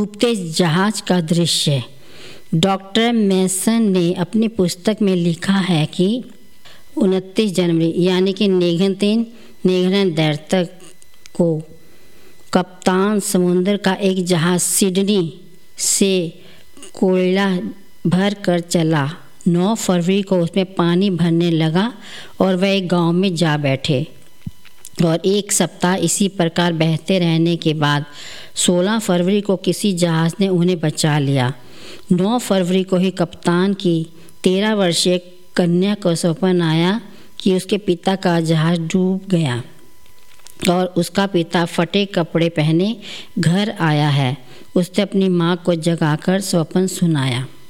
डूबते जहाज का दृश्य। डॉक्टर मैसन ने अपनी पुस्तक में लिखा है कि 29 जनवरी यानी कि नेघन को कप्तान समुद्र का एक जहाज़ सिडनी से कोयला भर कर चला। 9 फरवरी को उसमें पानी भरने लगा और वह एक गांव में जा बैठे और एक सप्ताह इसी प्रकार बहते रहने के बाद 16 फरवरी को किसी जहाज़ ने उन्हें बचा लिया। 9 फरवरी को ही कप्तान की 13 वर्षीय कन्या को सपन आया कि उसके पिता का जहाज़ डूब गया और उसका पिता फटे कपड़े पहने घर आया है। उसने अपनी माँ को जगाकर स्वप्न सुनाया।